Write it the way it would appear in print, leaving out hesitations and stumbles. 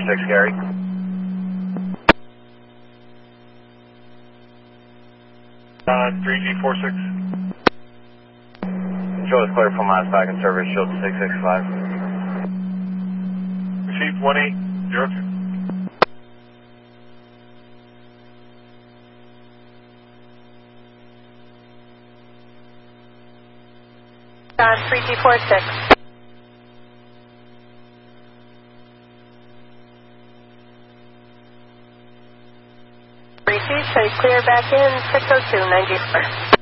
3G46, Gary. On 3G46. Control is clear from last back in service, shield 665. Received 1802. On 3G46. Received, say clear back in 602, 94.